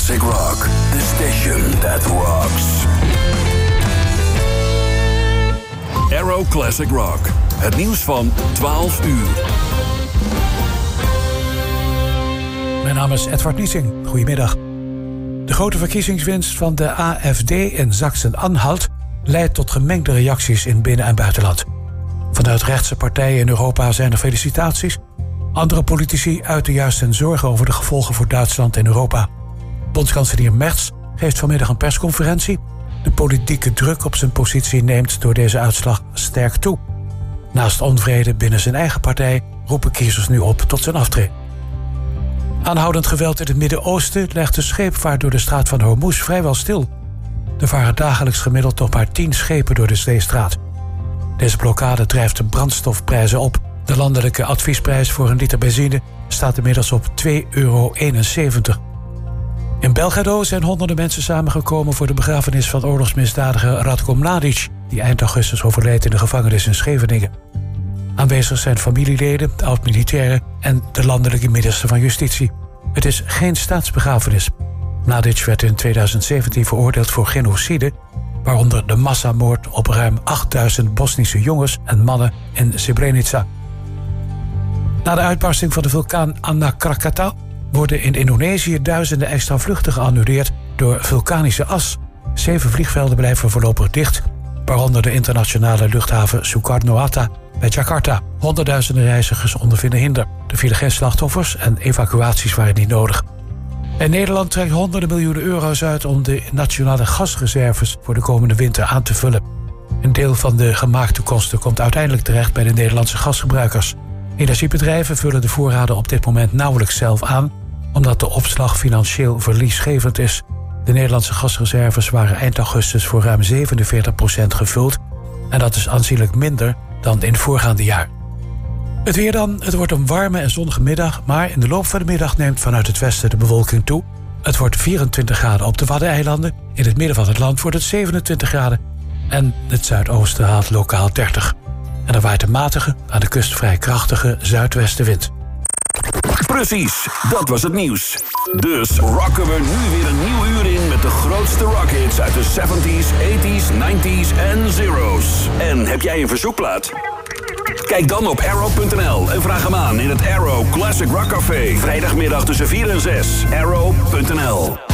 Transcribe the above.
Classic Rock, the station that rocks. Aero Classic Rock, het nieuws van 12 uur. Mijn naam is Edward Niesing. Goedemiddag. De grote verkiezingswinst van de AfD in Sachsen-Anhalt leidt tot gemengde reacties in binnen- en buitenland. Vanuit rechtse partijen in Europa zijn er felicitaties. Andere politici uiten juist hun zorgen over de gevolgen voor Duitsland en Europa. Bondskanselier Merz geeft vanmiddag een persconferentie. De politieke druk op zijn positie neemt door deze uitslag sterk toe. Naast onvrede binnen zijn eigen partij roepen kiezers nu op tot zijn aftreden. Aanhoudend geweld in het Midden-Oosten legt de scheepvaart door de straat van Hormuz vrijwel stil. Er varen dagelijks gemiddeld nog maar 10 schepen door de zeestraat. Deze blokkade drijft de brandstofprijzen op. De landelijke adviesprijs voor een liter benzine staat inmiddels op €2,71. In Belgrado zijn honderden mensen samengekomen voor de begrafenis van oorlogsmisdadiger Ratko Mladic, die eind augustus overleed in de gevangenis in Scheveningen. Aanwezig zijn familieleden, oud-militairen en de landelijke minister van Justitie. Het is geen staatsbegrafenis. Mladic werd in 2017 veroordeeld voor genocide, waaronder de massamoord op ruim 8000 Bosnische jongens en mannen in Srebrenica. Na de uitbarsting van de vulkaan Anak Krakatau worden in Indonesië duizenden extra vluchten geannuleerd door vulkanische as. 7 vliegvelden blijven voorlopig dicht, waaronder de internationale luchthaven Soekarno-Hatta bij Jakarta. Honderdduizenden reizigers ondervinden hinder. Er vielen geen slachtoffers en evacuaties waren niet nodig. En Nederland trekt honderden miljoenen euro's uit om de nationale gasreserves voor de komende winter aan te vullen. Een deel van de gemaakte kosten komt uiteindelijk terecht bij de Nederlandse gasgebruikers. Energiebedrijven vullen de voorraden op dit moment nauwelijks zelf aan, omdat de opslag financieel verliesgevend is. De Nederlandse gasreserves waren eind augustus voor ruim 47% gevuld. En dat is aanzienlijk minder dan in het voorgaande jaar. Het weer dan. Het wordt een warme en zonnige middag, maar in de loop van de middag neemt vanuit het westen de bewolking toe. Het wordt 24 graden op de Waddeneilanden. In het midden van het land wordt het 27 graden. En het zuidoosten haalt lokaal 30. En er waait een matige, aan de kust vrij krachtige zuidwestenwind. Precies, dat was het nieuws. Dus rocken we nu weer een nieuw uur in met de grootste rockhits uit de 70s, 80s, 90s en zeros. En heb jij een verzoekplaat? Kijk dan op arrow.nl en vraag hem aan in het Arrow Classic Rock Café. Vrijdagmiddag tussen 4 en 6. Arrow.nl.